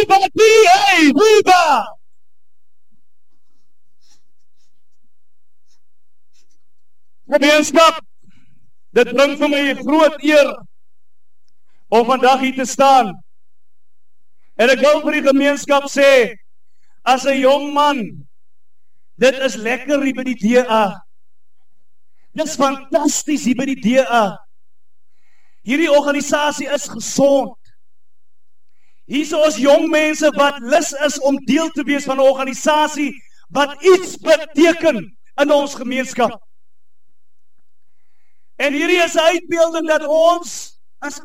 Viva PA! Viva! Gemeenskap, dit bring vir my 'n groot eer om vandag hier te staan. En ek wil vir die gemeenskap sê, as 'n jong man, dit is lekker hier by die DA. Dit is fantasties hier by die DA. Hierdie organisasie is gesond. Hier is ons jong mense wat lus is om deel te wees van 'n organisasie wat iets beteken in ons gemeenskap. En hierdie is 'n uitbeelding dat ons as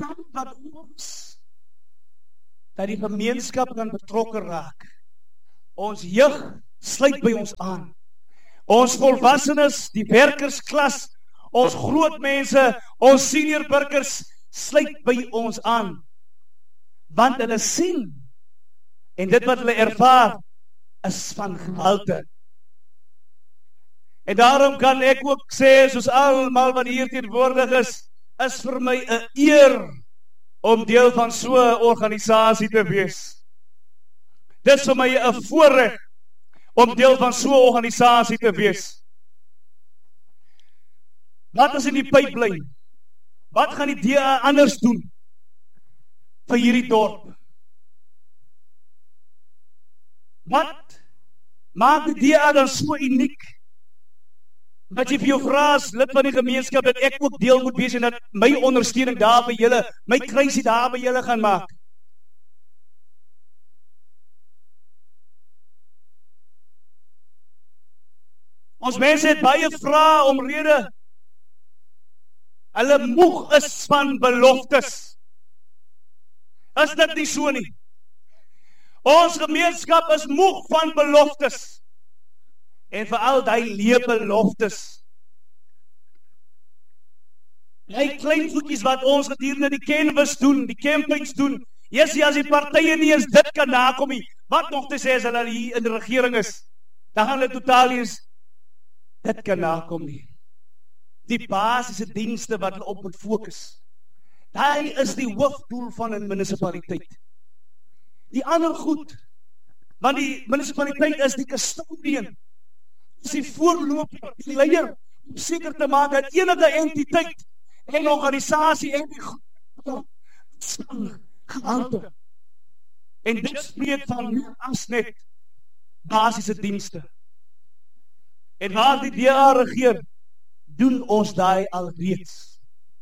dat die gemeenskap kan betrokke raak. Ons jeug sluit by ons aan. Ons volwassenes, die werkersklas, ons groot mense, ons senior burgers sluit by ons aan. Want hulle sien, en dit wat hulle ervaar, is van gehalte. En daarom kan ek ook sê, soos almal wat hier teenwoordig is vir my 'n eer om deel van so 'n organisasie te wees. Dit is vir my 'n voorreg om deel van so 'n organisasie te wees. Wat is in die pyplyn? Wat gaan die DA anders doen vir hierdie dorp? Wat maak die DA dan so uniek? Dat jy vir jou vra as lid van die gemeenskap dat ek ook deel moet wees en dat my ondersteuning daar by julle, my kruisie daar by julle gaan maak. Ons mense het baie vrae omrede. Hulle moeg is van beloftes. Is dit nie so nie? Ons gemeenskap is moeg van beloftes. En veral die leebeloftes. Die klein voetjies wat ons gedurende die canvas doen, die campaigns doen, as die partye nie eens dit kan nakom nie, wat nog te sê as hulle hier in die regering is, dan gaan hulle totaal nie eens dit kan nakom nie. Die basiese dienste wat hulle op moet fokus. Daai is die hoofdoel van 'n munisipaliteit. Die ander goed, want die munisipaliteit is die custodian, is die voorloper, die leier, om seker te maak dat enige entiteit en organisasie en die gehalte. En dit spreek van meer as net basiese dienste. En waar die DA regeer, doen ons daai alreeds.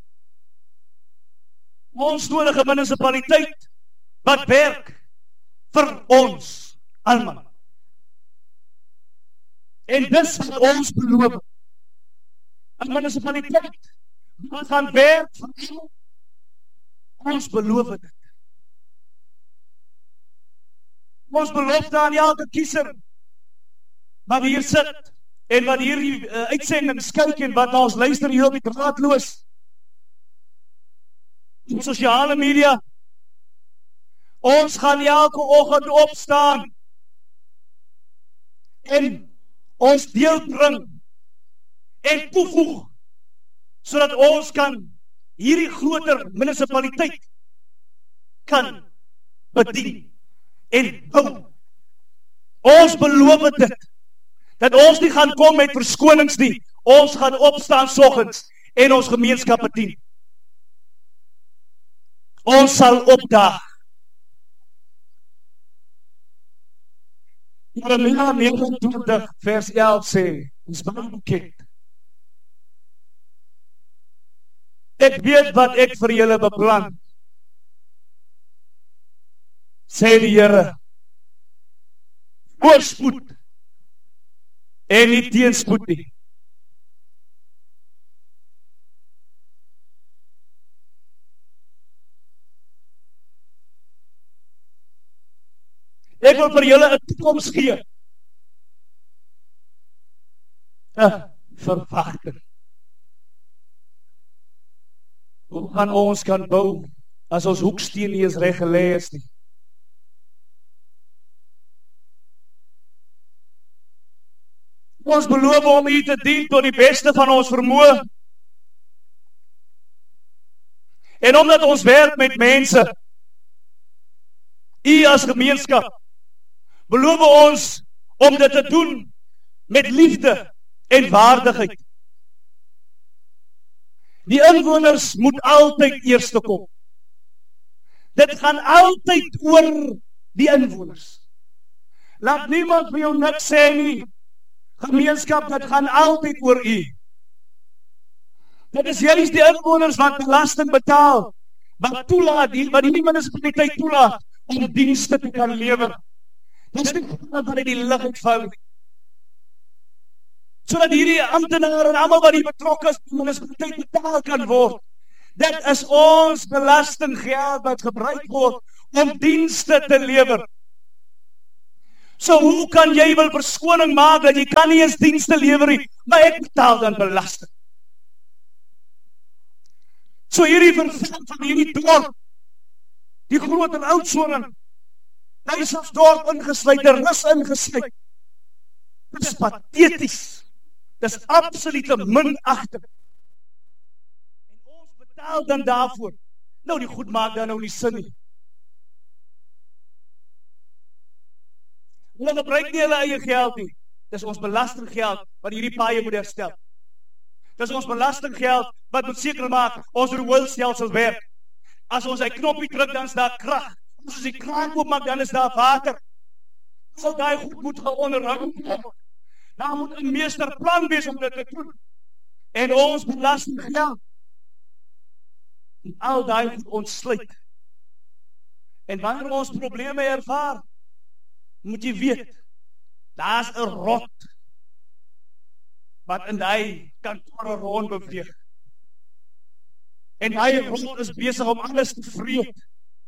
Ons nodige munisipaliteit wat werk vir ons almal. En dis wat ons beloof. 'n Munisipaliteit wat gaan werk vir ons beloof dit. Ons belofte aan elke kiezer wat hier sit en wat hierdie uitsendings kyk en wat ons luister hier op die draadloos op sosiale media. Ons gaan elke oggend opstaan en ons deel bring en toevoeg sodat ons kan hierdie groter munisipaliteit kan bedien en bou. Ons beloof dit dat ons nie gaan kom met verskonings nie. Ons gaan opstaan soggens en ons gemeenskap bedien. Ons sal opdaag. Jeremia 29 vers 11 sê, ons baie bekend. Ek weet wat ek vir julle beplan, sê die Here. Voorspoed en nie teenspoed nie. Ek wil vir julle 'n toekoms gee. 'n Verwagting. Hoe gaan ons kan bou as ons hoeksteen nie eens reg gelê is nie? Ons beloof om U te dien tot die beste van ons vermoë. En omdat ons werk met mense, U as gemeenskap, beloof ons om dit te doen met liefde en waardigheid. Die inwoners moet altyd eerste kom. Dit gaan altyd oor die inwoners. Laat niemand vir jou niks sê nie. Gemeenskap, dit gaan altyd oor u. Dit is juist die inwoners wat belasting betaal, wat toelaat, wat die munisipaliteit toelaat om dienste te kan lewer. Dit is nie wat uit die lug uitval nie. Sodat hierdie amptenare en almal wat die betrokke is, die munisipaliteit betaal kan word. Dit is ons belastinggeld wat gebruik word om dienste te lewer. So hoe kan jy wil verskoning maak dat jy kan nie eens dienste lewer nie, maar ek betaal dan belasting? So hierdie verval van hierdie dorp, die groter Oudtshoorn, Duiselsdorp ingesluit, Rus ingesluit, dit is patheties. Dit is absolute minagting. En ons betaal dan daarvoor. Nou die goed maak dan nou nie sin nie. Hulle gebruik nie hulle eie geld nie. Dis ons belastinggeld wat hierdie paaie moet herstel. Dis ons belastinggeld wat moet seker maak ons rioolstelsel werk. As ons 'n knoppie druk, dan is daar krag. As ons die kraan oopmaak, dan is daar water. Sal daai goed moet onderhou word. Daar moet 'n meesterplan wees om dit te doen. En ons belastinggeld al daai goed ontsluit. En wanneer ons probleme ervaar, moet jy weet, daar's 'n rot wat in daai kantore rond beweeg. En daai rot is besig om alles te vreet.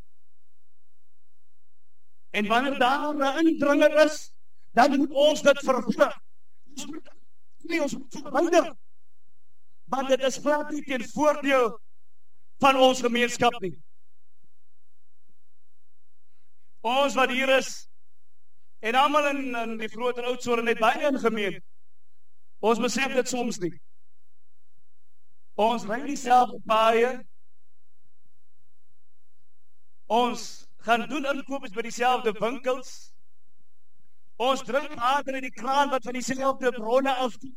En wanneer daar 'n indringer is, dan moet ons dit vervlug. Ons moet verwyder. Want dit is glad nie ten voordeel van ons gemeenskap nie. Ons wat hier is, en almal in die groter Oudtshoorn het baie ingemeen. Ons besef dit soms nie. Ons ry dieselfde paaie. Ons gaan doen inkopies by dieselfde winkels. Ons drink water in die kraan wat van dieselfde bronne afkom.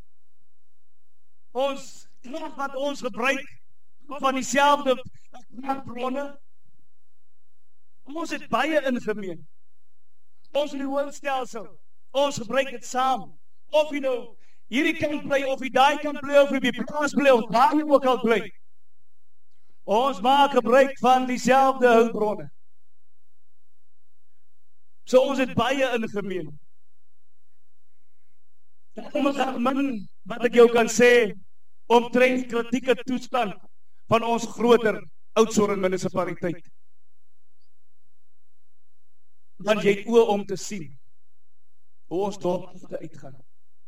Ons krag wat ons gebruik van dieselfde bronne. Ons het baie ingemeen. Ons rioolstelsel, ons gebruik dit saam. Of jy nou hierdie kant bly, of jy daai kant bly, of jy by die plaas bly, of waar jy ook al bly. Ons maak gebruik van dieselfde hulpbronne. So ons het baie ingemeen. Daarom is daar min wat ek jou kan sê omtrent die kritieke toestand van ons groter Oudtshoorn munisipaliteit. Want jy het oë om te sien hoe ons dorp uitgaan.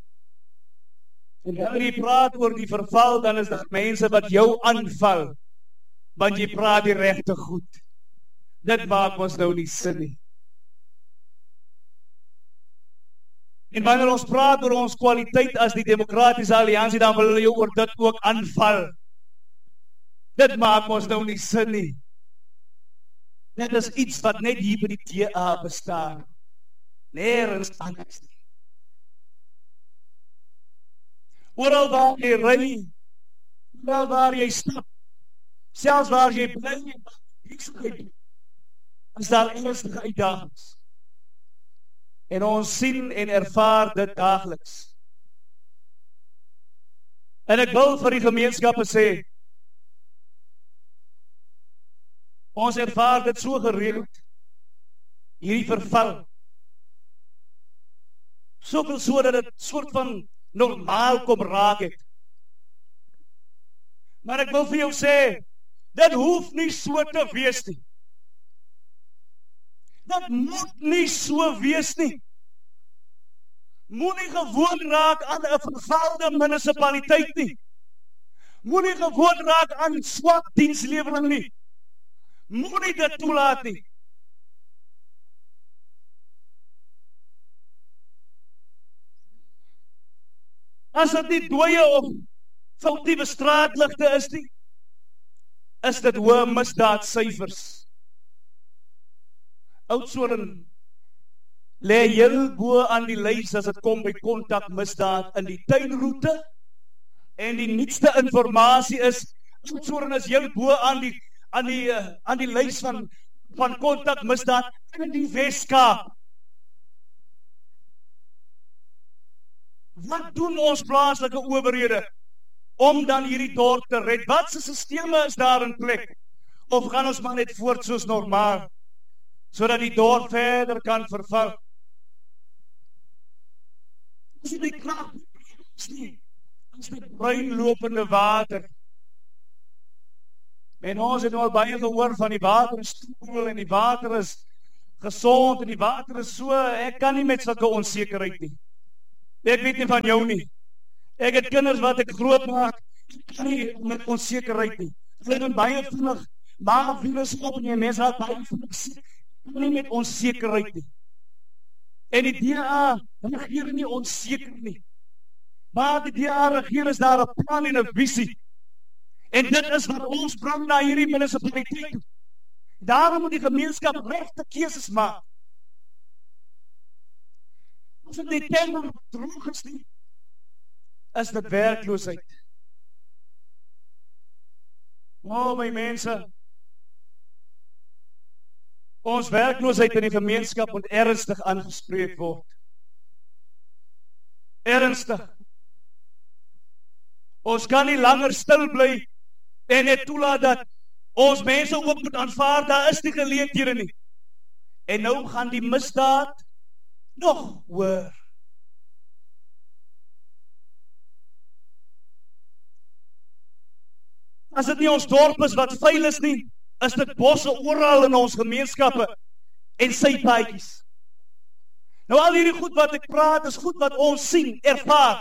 En wanneer jy praat oor die verval, dan is daar mense wat jou aanval, want jy praat die regte goed. Dit maak ons nou nie sin nie. En wanneer ons praat oor ons kwaliteit as die Demokratiese Alliansie, dan wil hulle jou oor dit ook aanval. Dit maak ons nou nie sin nie. Dit is iets wat net hier by die TA bestaan. Nergens anders nie. Oral waar jy ry, oral waar jy stap, selfs waar jy bly, is daar ernstige uitdagings. En ons sien en ervaar dit daagliks. En ek wil vir die gemeenskappe sê, ons ervaar dit so gereeld, hierdie verval. Soveel so dat dit soort van normaal kom raak het. Maar ek wil vir jou sê, dit hoef nie so te wees nie. Dit moet nie so wees nie. Moenie gewoon raak aan 'n vervalde munisipaliteit nie. Moenie gewoon raak aan swak dienslewering nie. Moenie dit toelaat nie. As dit nie dooie of foutiewe straatligte is nie, is dit hoë misdaadsyfers. Oudtshoorn lê heel bo aan die lys as dit kom by kontakmisdaad in die tuinroete. En die nuutste informasie is, Oudtshoorn is heel bo aan die lys van kontakmisdaad in die Weskaap. Wat doen ons plaaslike owerhede om dan hierdie dorp te red? Wat se sisteme is daar in plek? Of gaan ons maar net voort soos normaal, sodat die dorp verder kan verval? Ons het die krag, ons het bruinlopende water. En ons het al baie gehoor van die water is koel en die water is gesond en die water is so, ek kan nie met sulke onsekerheid nie. Ek weet nie van jou nie. Ek het kinders wat ek groot maak, ek kan nie met onsekerheid nie. Hulle doen baie vinnig, maar virus op en jy mense raak baie vinnig siek. Ek kan nie met onsekerheid nie. En die DA regeer nie onseker nie. Maar die DA regeer is daar 'n plan en 'n visie. En dit is wat ons bring na hierdie munisipaliteit. Daarom moet die gemeenskap regte keuses maak. As dit die tender droog is nie, is dit werkloosheid. My mense, ons werkloosheid in die gemeenskap moet ernstig aangespreek word. Ernstig. Ons kan nie langer stil bly en net toelaat dat ons mense ook moet aanvaar, daar is die geleenthede nie. En nou gaan die misdaad nog hoor. As dit nie ons dorp is wat vuil is nie, is dit bosse oral in ons gemeenskappe en sypaadjies. Nou al hierdie goed wat ek praat, is goed wat ons sien, ervaar.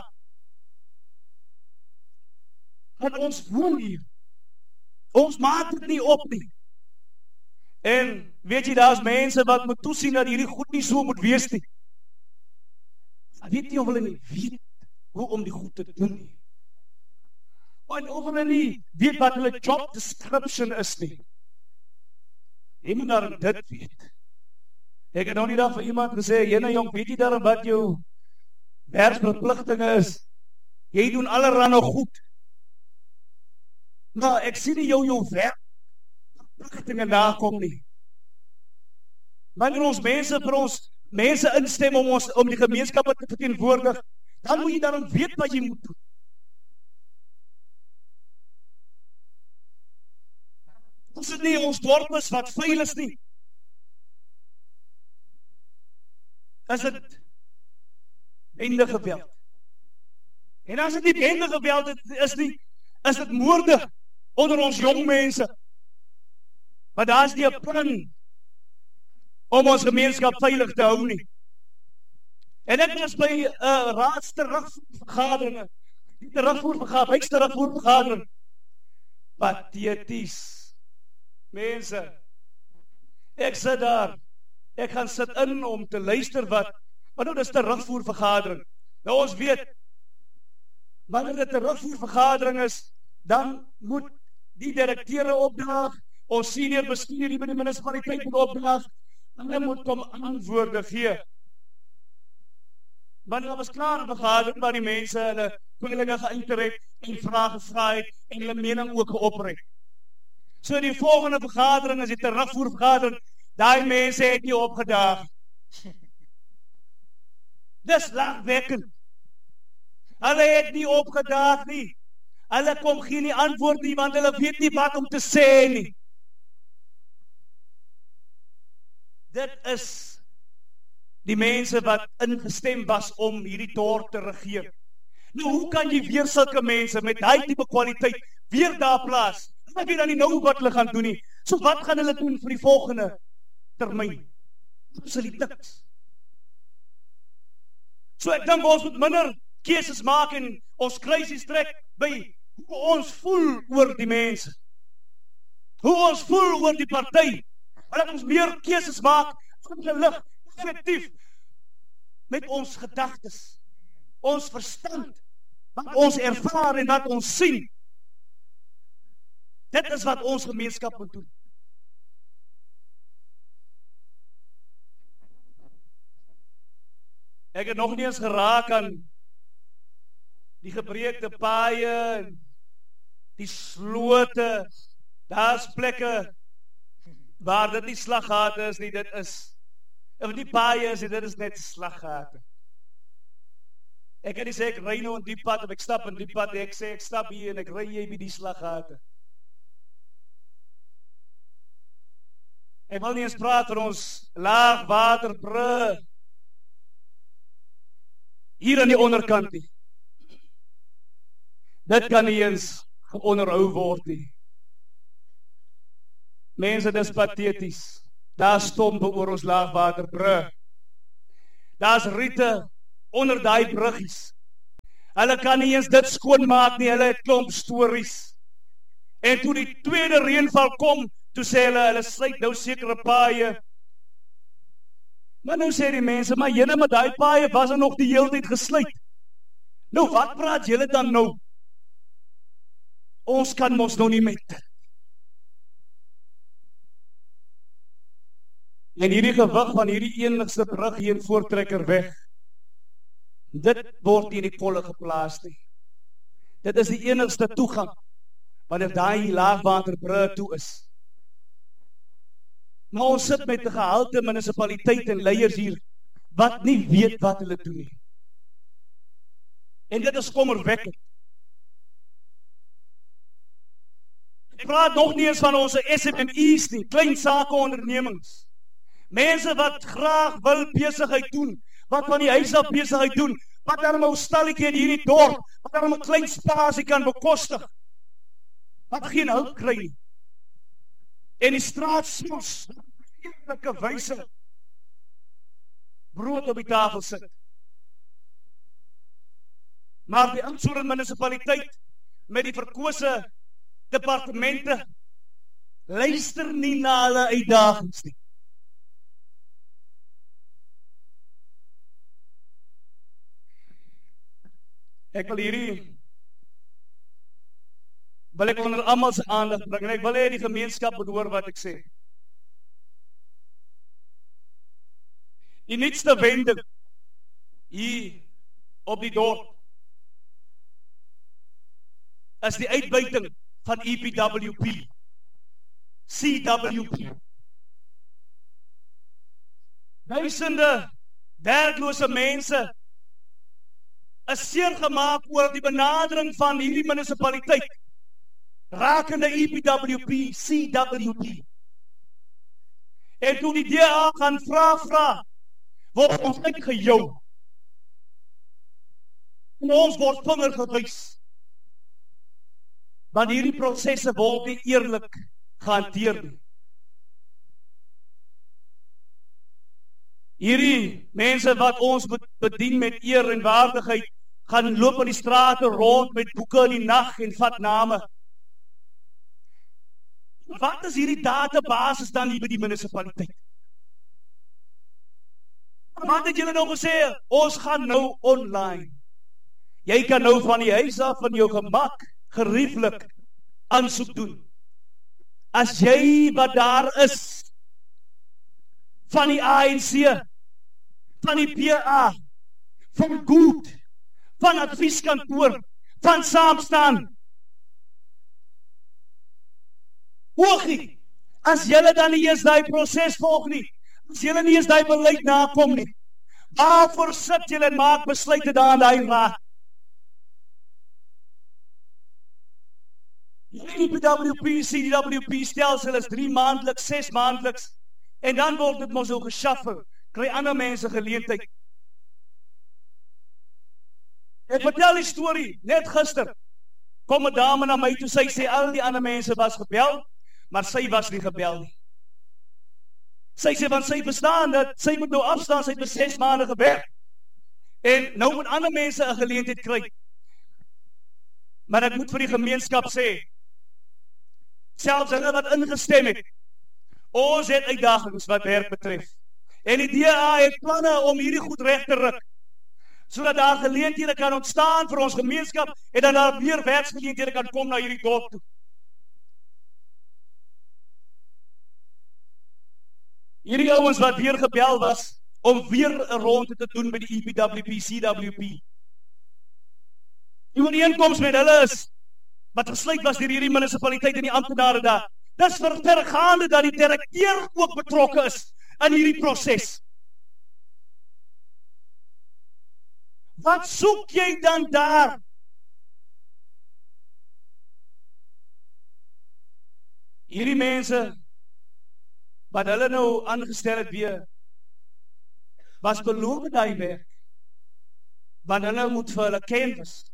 Want ons woon hier. Ons maak dit nie op nie. En weet jy, daar is mense wat moet toesien dat hierdie goed nie so moet wees nie. Ek weet nie of hulle nie weet hoe om die goed te doen nie. En of hulle nie weet wat hulle job description is nie. Jy moet daar dit weet. Ek het nou nie daar vir iemand gesê, jyne jong, weet jy daar wat jou werksverpligtinge is? Jy doen allerhande goed. Maar ek sien nie jou werkverpligtinge nakom nie. Wanneer ons mense vir ons mense instem om die gemeenskappe te verteenwoordig, dan moet jy daarom weet wat jy moet doen. As dit nie ons dorp is wat vuil is nie, is dit bende geweld. En as dit nie bende geweld is nie, is dit moorde onder ons jong mense. Maar daar is nie 'n plan om ons gemeenskap veilig te hou nie. En ek was by raadsterugvoervergaderinge, die terugvoervergadering, patheties. Mense, ek sit daar, ek gaan sit in om te luister wat nou dis terugvoervergadering. Nou ons weet, wanneer dit terugvoervergadering is, dan moet die direkteure opdraag, ons senior bestuur by die munisipaliteit moet opdraag, en hulle moet kom antwoorde gee. Wanneer was klaar vergadering waar die mense hulle kwellinge geuiter het en vrae gevra het en hulle mening ook geopper het. So die volgende vergadering is die terugvoervergadering, daai mense het nie opgedaag. Dis lagwekkend. Hulle het nie opgedaag nie. Hulle kom geen nie antwoord nie, want hulle weet nie wat om te sê nie. Dit is die mense wat ingestem was om hierdie dorp te regeer. Nou, hoe kan jy weer sulke mense met daai tipe kwaliteit weer daar plaas? Ek weet dan nie nou wat hulle gaan doen nie. So wat gaan hulle doen vir die volgende termyn? Absoluut. So ek dink ons moet minder keuses maak en ons kruisies trek by hoe ons voel oor die mense. Hoe ons voel oor die party. Laat ons meer keuses maak, ingelig, effektief, met ons gedagtes, ons verstand, wat ons ervaar en wat ons sien. Dit is wat ons gemeenskap moet doen. Ek het nog nie eens geraak aan die gebreekte paaie, die slote. Daar's plekke waar dit nie slaggate is nie, dit is, of nie paaie is nie, dit is net slaggate. Ek kan nie sê ek ry nou in die pad, of ek stap in die pad, ek sê ek stap hier en ek ry jy by die slaggate. Ek wil nie eens praat van ons laagwaterbrug hier aan die onderkant nie. Dit kan nie eens onderhou word nie. Mense, dis pateties. Daar stompe oor ons laagwaterbrug. Daar's riete onder daai bruggies. Hulle kan nie eens dit skoonmaak nie, hulle het klomp stories. En toe die tweede reënval kom, toe sê hulle sluit nou sekere paaie. Maar nou sê die mense, maar jene met daai paaie was er nog die hele tyd gesluit. Nou wat praat julle dan nou? Ons kan mos nou nie met dit. En hierdie gewig van hierdie enigste brug hier in Voortrekker weg, dit word nie in die kolle geplaas nie. Dit is die enigste toegang, wanneer daai laagwaterbrug toe is. Maar ons sit met 'n gehalte munisipaliteit en leiers hier, wat nie weet wat hulle doen nie. En dit is kommerwekkend. Ek praat nog nie eens van ons SMME's nie, klein sake ondernemings. Mense wat graag wil besigheid doen, wat van die huis af besigheid doen, wat dan 'n stalletjie in hierdie dorp, wat dan 'n klein spasie kan bekostig, wat geen hulp kry nie. En die straat smos, eerlike wyse, brood op die tafel sit. Maar die Oudtshoorn munisipaliteit, met die verkose departemente, luister nie na hulle uitdagings nie. Ek wil ek onder almal se aandag bring, en ek wil hê die gemeenskap moet hoor wat ek sê. Die nuutste wending hier op die dorp is die uitbuiting van EPWP, CWP. Duisende werklose mense is seer gemaak oor die benadering van hierdie munisipaliteit rakende EPWP, CWP. En toe die DA gaan vra, word ons uitgejou. En ons word vinger gewys. Want hierdie prosesse word nie eerlik gehanteer nie. Hierdie mense wat ons bedien met eer en waardigheid, gaan loop in die strate rond met boeke in die nag en vat name. Wat is hierdie databasis dan hier by die munisipaliteit? Wat het julle nou gesê? Ons gaan nou online. Jy kan nou van die huis af van jou gemak gerieflik aansoek doen. As jy wat daar is, van die ANC, van die PA, van Goed, van advieskantoor, van Saamstaan. Hoogie, as julle dan nie eens die proses volg nie, as julle nie eens die beleid nakom nie, waarvoor sit julle en maak besluite daar in die raad? Die EPWP, CWP stelsel is 3 maandeliks, 6 maandeliks, en dan word dit mos so geshuffle, kry ander mense geleentheid. Ek vertel die storie, net gister, kom 'n dame na my toe, sy sê al die ander mense was gebel, maar sy was nie gebel nie. Sy sê, want sy verstaan dat sy moet nou afstaan, sy het vir 6 maande gewerk. En nou moet ander mense 'n geleentheid kry. Maar ek moet vir die gemeenskap sê, selfs hulle wat ingestem het, ons het uitdagings wat werk betref. En die DA het planne om hierdie goed reg te ruk, sodat daar geleenthede kan ontstaan vir ons gemeenskap, en dan daar weer werksgeleenthede kan kom na hierdie dorp toe. Hierdie ouens wat weer gebel was, om weer 'n ronde te doen met die EPWP, CWP. Die ooreenkoms met hulle is, wat gesluit was deur hierdie munisipaliteit en die amptenare daar, dis vergaande dat die direkteur ook betrokke is in hierdie proses. Wat soek jy dan daar? Hierdie mense, wat hulle nou aangestel het weer, was beloof daai werk, want hulle moet vir hulle canvas.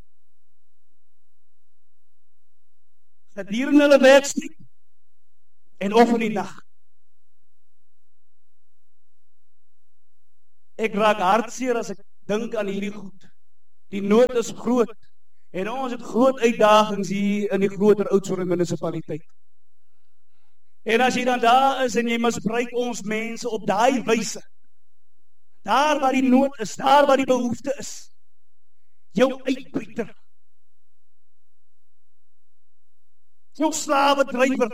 Gedurende hulle werkstuk, en of in die nag. Ek raak hartseer as ek dink aan hierdie goed. Die nood is groot, en ons het groot uitdagings hier in die groter Oudtshoorn munisipaliteit. En as jy dan daar is en jy misbruik ons mense op daai wyse, daar waar die nood is, daar waar die behoefte is, jou uitbuiter, jou slawedrywer,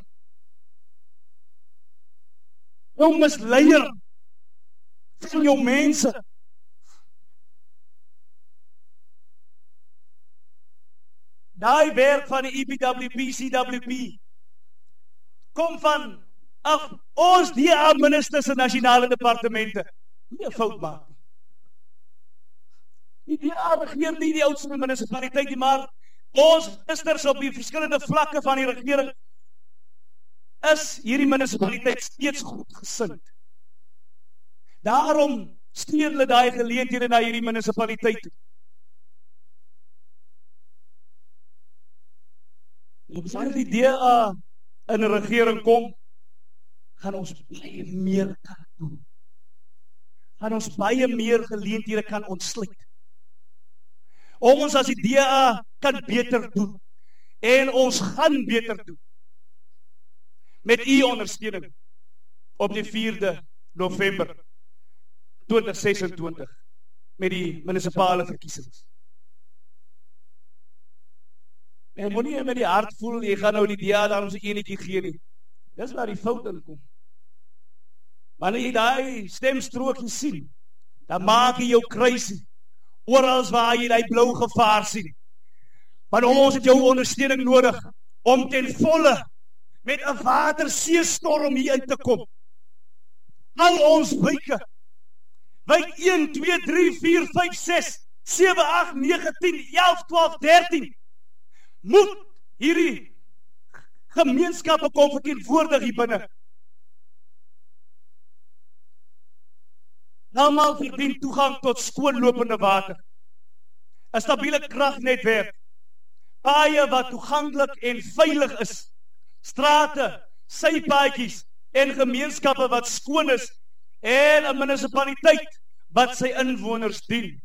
jou misleier van jou mense. Daai werk van die EPWP, CWP, kom van ons DA-ministers en nasionale departemente. Nie 'n fout maak. Die DA regeer nie die Oudtshoorn munisipaliteit nie, maar ons ministers op die verskillende vlakke van die regering is hierdie munisipaliteit steeds goedgesind. Daarom stuur hulle daai geleenthede na hierdie munisipaliteit. As die DA in 'n regering kom, gaan ons baie meer kan doen. Gaan ons baie meer geleenthede kan ontsluit. Ons as die DA kan beter doen. En ons gaan beter doen. Met u ondersteuning op die 4de November 2026 met die munisipale verkiesings. En moenie jy met die hart voel, jy gaan nou die DA daarom so enetjie gee nie. Dis waar die fout in kom. Wanneer jy daai stemstrokie sien, dan maak jy jou kruisie, oral waar jy die blou gevaar sien. Want ons het jou ondersteuning nodig, om ten volle, met 'n waterseestorm hier uit te kom. Al ons wyke, wyk 1, 2, 3, 4, 5, 6, 7, 8, 9, 10, 11, 12, 13, moet hierdie gemeenskappe kom verteenwoordig hier binne. Almal verdien toegang tot skoonlopende water, 'n stabiele kragnetwerk, paaie wat toeganklik en veilig is, strate, sypaadjies en gemeenskappe wat skoon is en 'n munisipaliteit wat sy inwoners dien.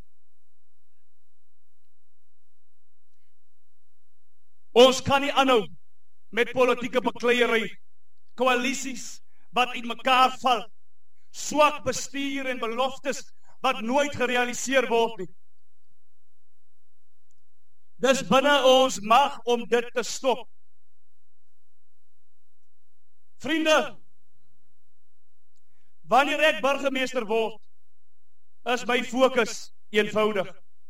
Ons kan nie aanhou met politieke bekleierery, koalisies wat in mekaar val, swak bestuur en beloftes wat nooit gerealiseer word nie. Dis binne ons mag om dit te stop. Vriende, wanneer ek burgemeester word, is my fokus eenvoudig.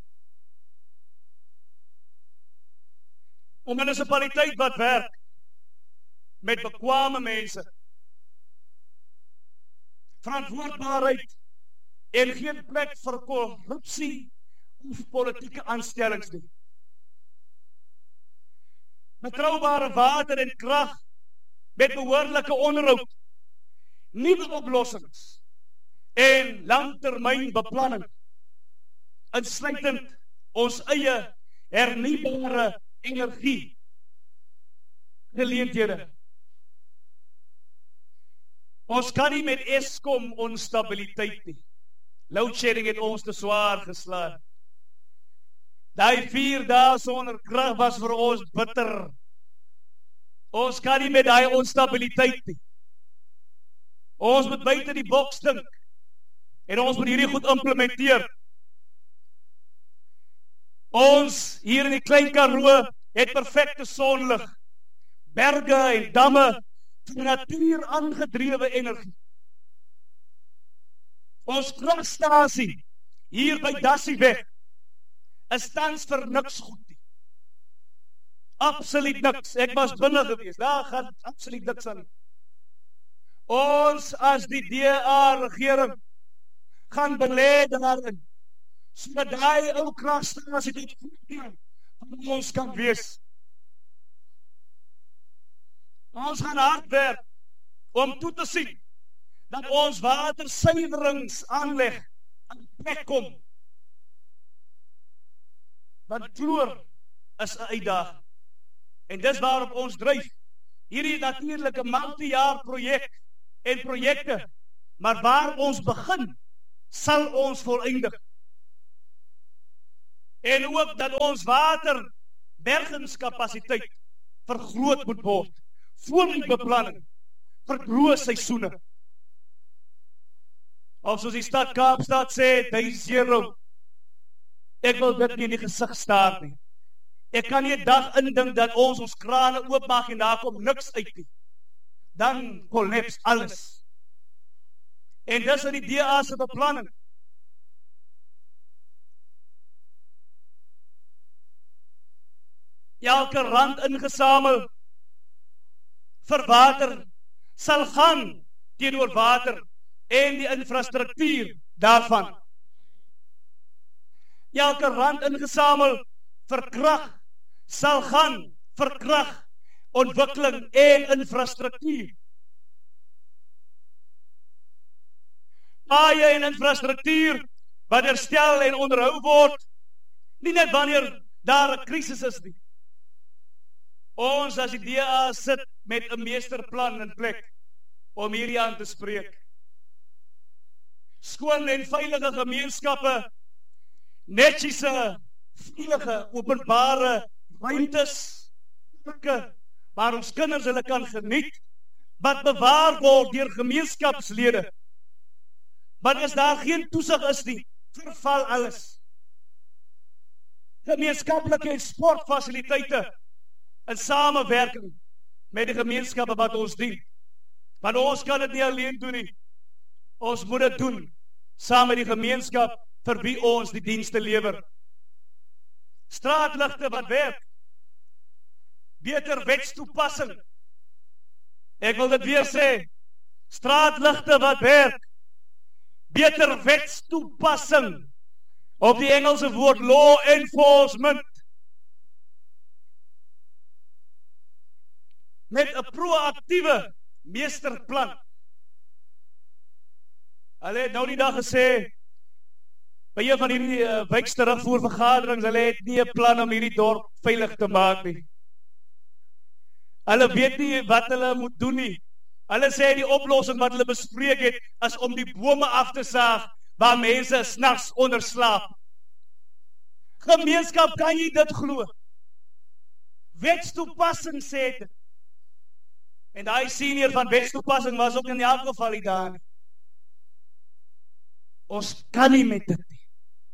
'n munisipaliteit wat werk met bekwame mense, verantwoordbaarheid en geen plek vir korrupsie of politieke aanstellings nie. Betroubare water en krag met behoorlike onderhoud, nuwe oplossings en langtermynbeplanning, insluitend ons eie hernubare energie geleenthede. Ons kan nie met Eskom onstabiliteit nie. Loadshedding het ons te swaar geslaan. Daai 4 dae sonder krag was vir ons bitter. Ons kan nie met daai onstabiliteit nie. Ons moet buite die boks dink en ons moet hierdie goed implementeer. Ons hier in die Klein Karoo het perfekte sonlig, berge en damme vir natuur aangedrewe energie. Ons kragstasie hier by Dassieweg is tans vir niks goed nie. Absoluut niks. Ek was binne gewees. Daar gaan absoluut niks aan nie. Ons as die DA regering gaan belê daarin, sodat daai ou kragstasie dit van ons kan wees. Ons gaan hard werk om toe te sien dat ons watersuiweringsaanleg aan plek kom. Want kloor is 'n uitdaging. En dis waarop ons dryf. Hierdie natuurlike multi-jaar projek en projekte, maar waar ons begin, sal ons voleindig. En ook dat ons waterbergingskapasiteit vergroot moet word, voor die beplanning vir droë seisoene. Of soos die stad Kaapstad sê, day zero. Ek wil dit nie in die gesig staar nie. Ek kan nie 'n dag indink dat ons krane oopmaak en daar kom niks uit nie. Dan kollaps alles. En dis in die DA se beplanning. Elke rand ingesamel vir water sal gaan teenoor water en die infrastruktuur daarvan. Elke rand ingesamel vir krag sal gaan vir krag, ontwikkeling en infrastruktuur. Paaie en infrastruktuur wat herstel en onderhou word, nie net wanneer daar 'n krisis is nie. Ons as die DA sit met 'n meesterplan in plek om hierdie aan te spreek. Skoon en veilige gemeenskappe, netjiese, veilige, openbare ruimtes, waar ons kinders hulle kan geniet, wat bewaar word deur gemeenskapslede. Want as daar geen toesig is nie, verval alles. Gemeenskaplike en sportfasiliteite in samewerking met die gemeenskappe wat ons dien. Want ons kan dit nie alleen doen nie. Ons moet dit doen saam met die gemeenskap vir wie ons die dienste lewer. Straatligte wat werk, beter wetstoepassing. Ek wil dit weer sê, straatligte wat werk, beter wetstoepassing. Op die Engelse woord law enforcement. Met 'n proaktiewe meesterplan. Hulle het nou die dag gesê, by een van hierdie wijksterugvoervergaderings, hulle het nie 'n plan om hierdie dorp veilig te maak nie. Hulle weet nie wat hulle moet doen nie. Hulle sê die oplossing wat hulle bespreek het, is om die bome af te saag, waar mense s'nags onder slaap. Gemeenskap, kan jy dit glo? Wetstoepassing sê dit. En daai senior van wetstoepassing was ook in elk geval nie daar nie. Ons kan nie met dit nie.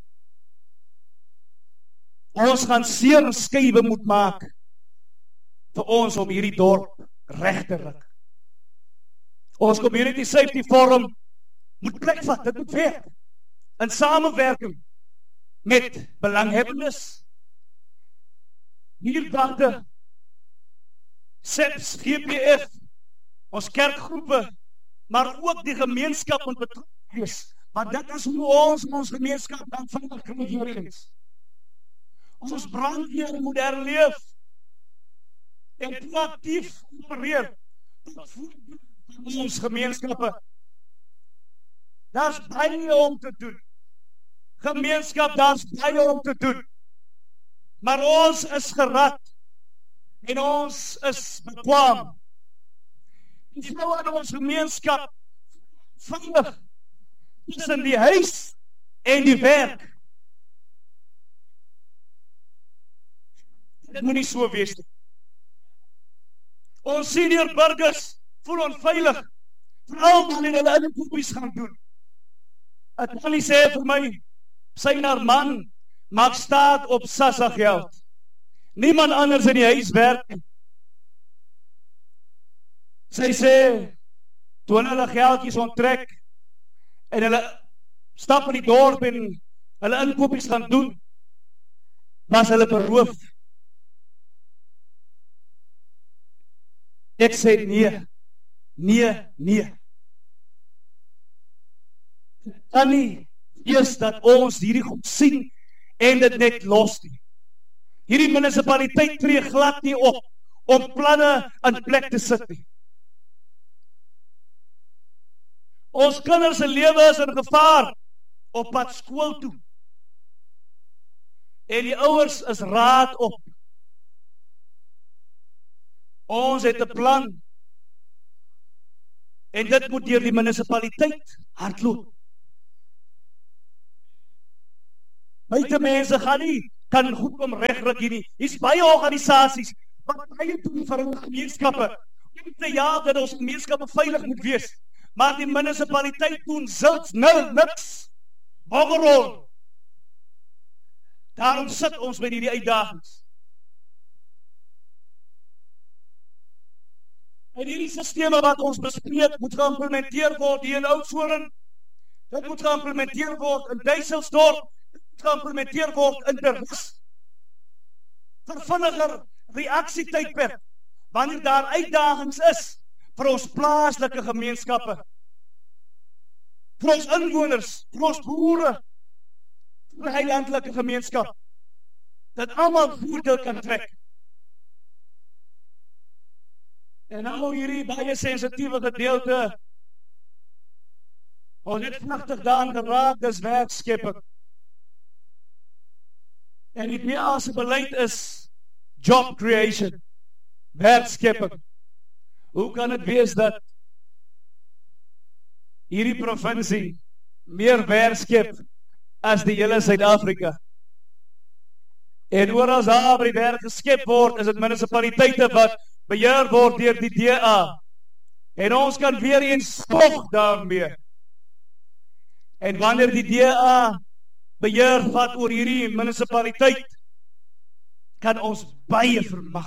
Ons gaan seer skywe moet maak vir ons om hierdie dorp reg te ruk. Ons community safety forum moet plek vat, dit moet werk. In samewerking met belanghebbendes, huurwagte, SEPS, GPF, ons kerkgroepe, maar ook die gemeenskap moet betrokke wees. Want dit is hoe ons gemeenskap dan veilig kan. Ons brandweer moet herleef en proaktief opereer tot ons gemeenskappe. Daar's baie om te doen. Gemeenskap, daar's baie om te doen. Maar ons is gerad en ons is bekwaam. Die vrou in ons gemeenskap veilig tussen die huis en die werk. Dit moet nie so wees nie. Ons senior burgers voel onveilig, veral wanneer hulle inkopies gaan doen. Het Tannie sê vir my, sy en haar man maak staat op SASSA geld. Niemand anders in die huis werk nie. Sy sê, toe hulle geldjies onttrek en hulle stap in die dorp en hulle inkopies gaan doen, was hulle beroof. Ek sê nee. Kan nie eers dat ons hierdie goed sien en dit net los nie. Hierdie munisipaliteit tree glad nie op om planne in plek te sit nie. Ons kinders se lewe is in gevaar op pad skool toe. En die ouers is raad op. Ons het 'n plan. En dit moet deur die munisipaliteit hardloop. Buite mense kan goed om regryk hier nie. Hier's baie organisasies wat baie doen vir hulle gemeenskappe. Om te jaag dat ons gemeenskappe veilig moet wees. Maar die munisipaliteit doen zilts, niks. Boggerol. Daarom sit ons met hierdie uitdagings. En hierdie sisteme wat ons bespreek moet geïmplementeer word hier in Oudtshoorn. Dit moet geïmplementeer word in Duiselsdorp. Dit moet geïmplementeer word in Terwes. Vinniger reaksietydperk wanneer daar uitdagings is vir ons plaaslike gemeenskappe, vir ons inwoners, vir ons boere, vir die heilandelike gemeenskap, dat almal voordeel kan trek. En nou hierdie baie sensitiewe gedeelte, ons het vlugtig daaraan geraak, dis werkskepping. En die DA se beleid is job creation, werkskepping. Hoe kan het wees dat hierdie provinsie meer werk skep as die hele Suid-Afrika? En oral waar die werk geskep word, is dit munisipaliteite wat beheer word deur die DA. En ons kan weer eens spog daarmee. En wanneer die DA beheer vat oor hierdie munisipaliteit, kan ons baie vermag.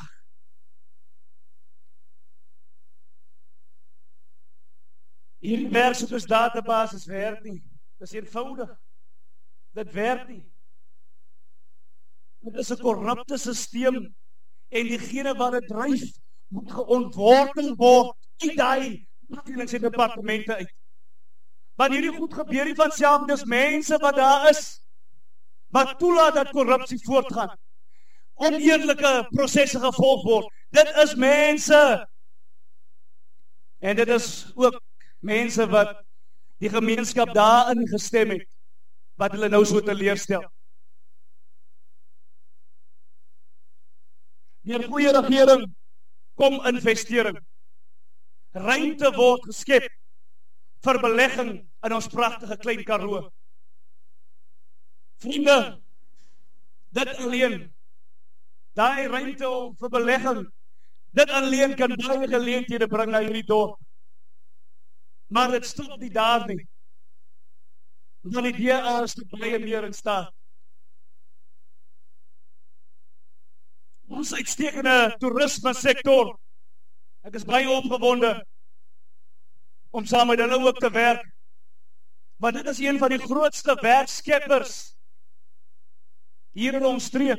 Hierdie werksoekersdatabasis werk nie. Dit is eenvoudig. Dit werk nie. Dit is 'n korrupte stelsel en diegene wat dit dryf, moet geontwortel word uit daai departemente uit. Want hierdie goed gebeur nie van self, dis mense wat daar is, wat toelaat dat korrupsie voortgaan, oneerlike prosesse gevolg word. Dit is mense. En dit is ook mense wat die gemeenskap daarin gestem het, wat hulle nou so teleurstel. Deur goeie regering kom investering. Ruimte word geskep vir belegging in ons pragtige Klein Karoo. Vriende, dit alleen, daai ruimte vir belegging, dit alleen kan baie geleenthede bring na hierdie dorp. Maar dit stop nie daar nie. Want die DA is baie meer in staat. Ons uitstekende toerisme sektor. Ek is baie opgewonde om saam met hulle ook te werk. Want dit is een van die grootste werkskeppers hier in ons streek.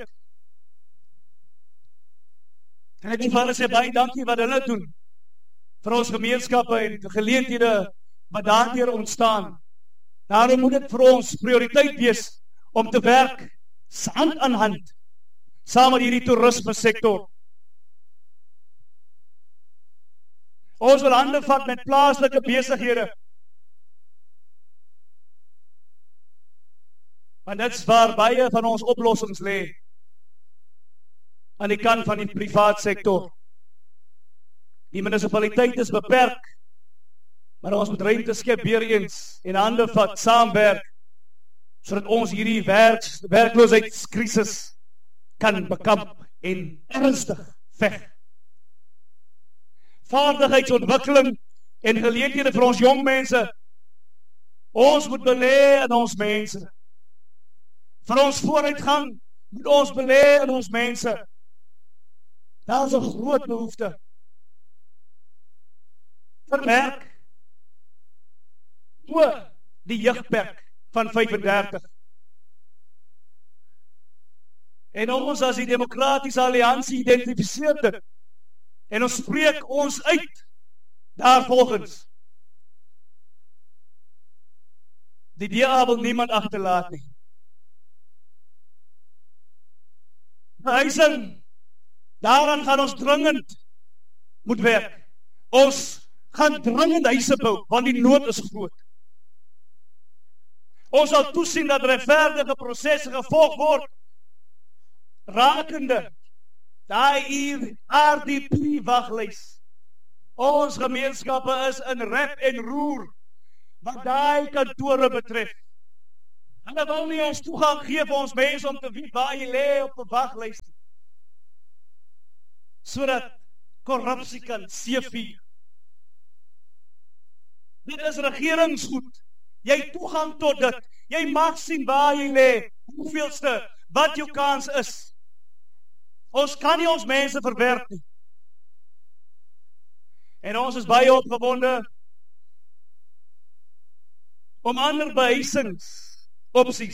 En ek wil vir hulle sê baie dankie wat hulle doen vir ons gemeenskappe en geleenthede wat daardeur ontstaan. Daarom moet dit vir ons prioriteit wees om te werk hand aan hand saam met hierdie toerisme sektor. Ons wil hande vat met plaaslike besighede. Want dit is waar baie van ons oplossings lê, aan die kant van die privaat sektor. Die munisipaliteit is beperk, maar ons moet ruimte skep weer eens en hande vat, saamwerk, sodat ons hierdie werkloosheidskrisis kan bekamp en ernstig veg. Vaardigheidsontwikkeling en geleenthede vir ons jong mense. Ons moet belê in ons mense. Vir ons vooruitgang moet ons belê in ons mense. Daar is 'n groot behoefte vir werk. Die jeugperk van 35. En ons as die Demokratiese Alliansie identifiseer dit. En ons spreek ons uit daarvolgens. Die DA wil niemand agterlaat nie. Behuising, daaraan gaan ons dringend moet werk. Ons gaan dringend huise bou, want die nood is groot. Ons sal toesien dat regverdige prosesse gevolg word, rakende daai RDP waglys. Ons gemeenskappe is in rep en roer, wat daai kantore betref. Hulle wil nie ons toegang gee vir ons mense om te weet waar jy lê op 'n waglys, sodat korrupsie kan seevier. Dit is regeringsgoed. Jy het toegang tot dit. Jy mag sien waar jy lê, hoeveelste, wat jou kans is. Ons kan nie ons mense verwerp nie. En ons is baie opgewonde om ander behuisingsopsies